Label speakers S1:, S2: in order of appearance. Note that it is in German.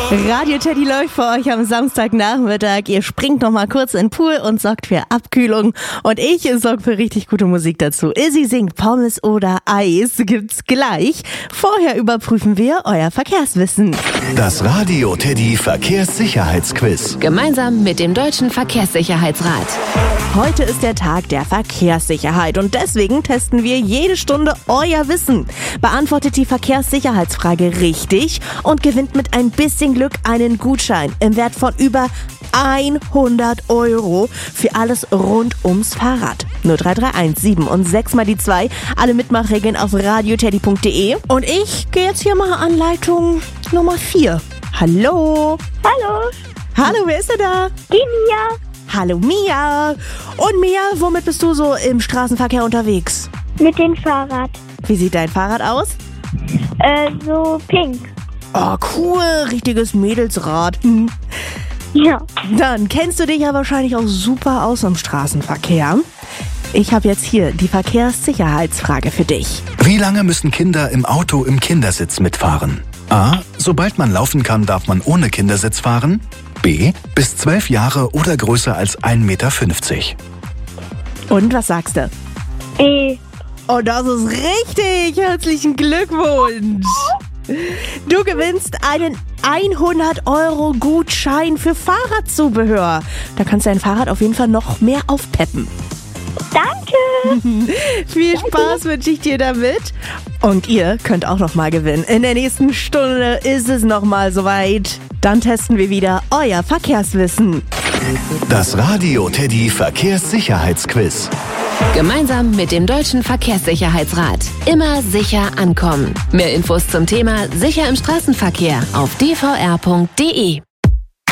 S1: Radio Teddy läuft für euch am Samstagnachmittag. Ihr springt noch mal kurz in den Pool und sorgt für Abkühlung. Und ich sorge für richtig gute Musik dazu. Izzy singt Pommes oder Eis. Gibt's gleich. Vorher überprüfen wir euer Verkehrswissen.
S2: Das Radio Teddy Verkehrssicherheitsquiz.
S3: Gemeinsam mit dem Deutschen Verkehrssicherheitsrat.
S1: Heute ist der Tag der Verkehrssicherheit und deswegen testen wir jede Stunde euer Wissen. Beantwortet die Verkehrssicherheitsfrage richtig und gewinnt mit ein bisschen Glück einen Gutschein im Wert von über 100 € für alles rund ums Fahrrad. 0331 7 und 6 mal die 2. Alle Mitmachregeln auf radioteddy.de. Und ich gehe jetzt hier mal an Leitung Nummer 4. Hallo.
S4: Hallo,
S1: Hallo, wer ist denn da?
S4: die Mia.
S1: Hallo Mia. Und Mia, womit bist du so im Straßenverkehr unterwegs?
S4: Mit dem Fahrrad.
S1: Wie sieht dein Fahrrad aus?
S4: So pink.
S1: Oh, cool. Richtiges Mädelsrad.
S4: Ja.
S1: Dann kennst du dich ja wahrscheinlich auch super aus im Straßenverkehr. Ich habe jetzt hier die Verkehrssicherheitsfrage für dich.
S2: Wie lange müssen Kinder im Auto im Kindersitz mitfahren? A. Sobald man laufen kann, darf man ohne Kindersitz fahren. B. Bis 12 Jahre oder größer als 1,50 Meter.
S1: Und was sagst du?
S4: B.
S1: Oh, das ist richtig. Herzlichen Glückwunsch. Du gewinnst einen 100 € Gutschein für Fahrradzubehör. Da kannst du dein Fahrrad auf jeden Fall noch mehr aufpeppen.
S4: Danke.
S1: Viel Spaß wünsche ich dir damit. Und ihr könnt auch noch mal gewinnen. In der nächsten Stunde ist es noch mal soweit. Dann testen wir wieder euer Verkehrswissen.
S2: Das Radio Teddy Verkehrssicherheitsquiz.
S3: Gemeinsam mit dem Deutschen Verkehrssicherheitsrat. Immer sicher ankommen. Mehr Infos zum Thema Sicher im Straßenverkehr auf dvr.de.